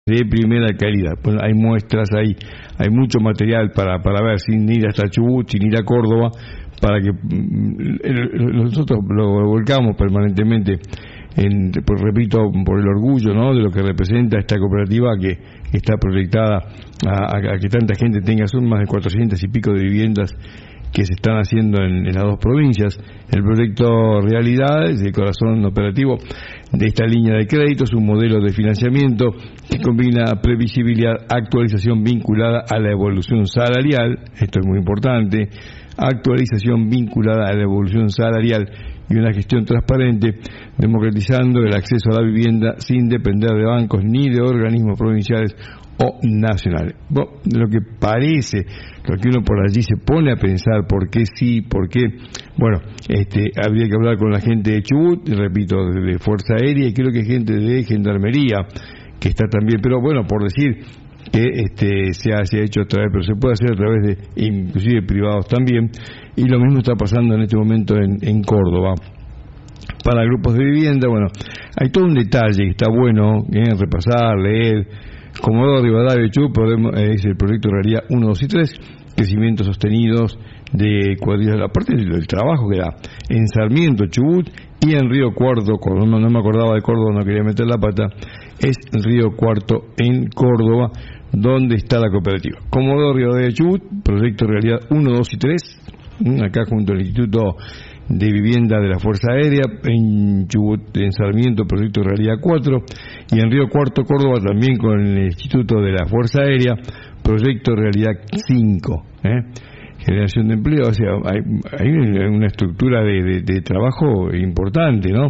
de primera calidad. Bueno, hay muestras, hay mucho material para ver, sin ir hasta Chubut, sin ir a Córdoba, para que nosotros lo volcamos permanentemente, pues repito, por el orgullo, ¿no?, de lo que representa esta cooperativa que está proyectada a que tanta gente tenga. Son más de 400 y pico de viviendas que se están haciendo en las dos provincias. El proyecto Realidad es el corazón operativo de esta línea de crédito, es un modelo de financiamiento que combina previsibilidad, actualización vinculada a la evolución salarial, esto es muy importante, actualización vinculada a la evolución salarial y una gestión transparente, democratizando el acceso a la vivienda sin depender de bancos ni de organismos provinciales o nacionales. Bueno, lo que parece, lo que uno por allí se pone a pensar, por qué sí, por qué, bueno, habría que hablar con la gente de Chubut, repito, de Fuerza Aérea, y creo que gente de Gendarmería, que está también, pero bueno, por decir que se ha hecho a través, pero se puede hacer a través de inclusive privados también, y lo mismo está pasando en este momento en Córdoba. Para grupos de vivienda, bueno, hay todo un detalle que está bueno repasar, leer. Comodoro Rivadavia y Chubut es el proyecto Realidad 1, 2 y 3, crecimientos sostenidos de cuadrillas, aparte del trabajo que da en Sarmiento, Chubut, y en Río Cuarto, Córdoba. No me acordaba de Córdoba, no quería meter la pata, es el Río Cuarto en Córdoba, donde está la cooperativa. Comodoro Rivadavia y Chubut, proyecto Realidad 1, 2 y 3, acá junto al Instituto de Vivienda de la Fuerza Aérea, en Chubut, en Sarmiento, proyecto Realidad 4, y en Río Cuarto, Córdoba, también con el Instituto de la Fuerza Aérea, proyecto Realidad 5, generación de empleo. O sea, hay una estructura de trabajo importante, ¿no?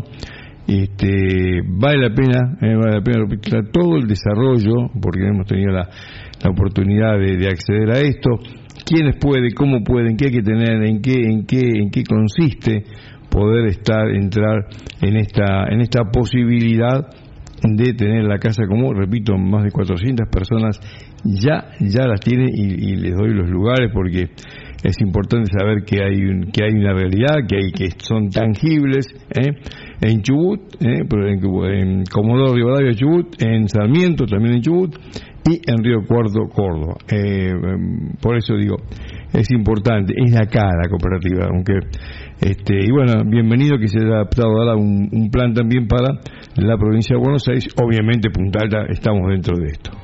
Vale la pena repetir todo el desarrollo, porque hemos tenido la oportunidad de acceder a esto. ¿Quiénes pueden, cómo pueden, qué hay que tener, en qué consiste poder entrar en esta posibilidad de tener la casa común? Repito, más de 400 personas ya las tienen, y les doy los lugares porque es importante saber que hay una realidad, que son tangibles, en Chubut, en Comodoro Rivadavia, Chubut, en Sarmiento, también en Chubut, y en Río Cuarto, Córdoba. Por eso digo, es importante, es de acá la cooperativa, aunque y bueno, bienvenido que se haya adaptado ahora un plan también para la provincia de Buenos Aires. Obviamente Punta Alta estamos dentro de esto.